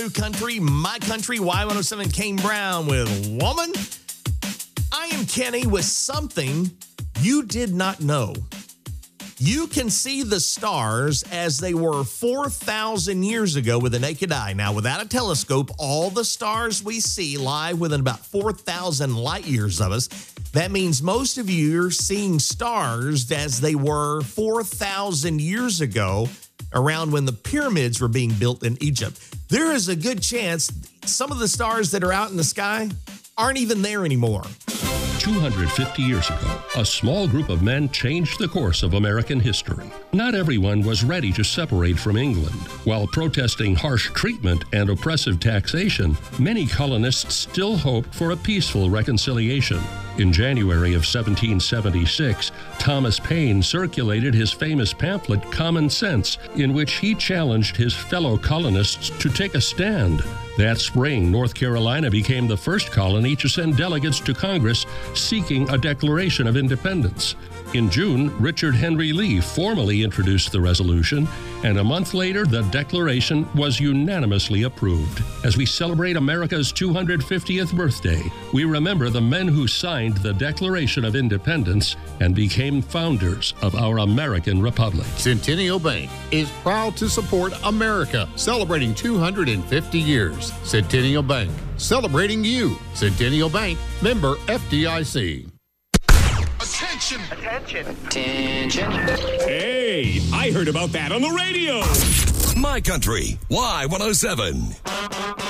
New country, my country, Y107 Kane Brown with Woman. I am Kenny with something you did not know. You can see the stars as they were 4,000 years ago with the naked eye. Now, without a telescope, all the stars we see lie within about 4,000 light years of us. That means most of you are seeing stars as they were 4,000 years ago, around when the pyramids were being built in Egypt. There is a good chance some of the stars that are out in the sky aren't even there anymore. 250 years ago, a small group of men changed the course of American history. Not everyone was ready to separate from England. While protesting harsh treatment and oppressive taxation, many colonists still hoped for a peaceful reconciliation. In January of 1776, Thomas Paine circulated his famous pamphlet, Common Sense, in which he challenged his fellow colonists to take a stand. That spring, North Carolina became the first colony to send delegates to Congress seeking a Declaration of Independence. In June, Richard Henry Lee formally introduced the resolution, and a month later, the Declaration was unanimously approved. As we celebrate America's 250th birthday, we remember the men who signed the Declaration of Independence and became founders of our American Republic. Centennial Bank is proud to support America, celebrating 250 years. Centennial Bank, celebrating you. Centennial Bank, member FDIC. Attention! Attention! Attention! Hey, I heard about that on the radio. My Country, Y107.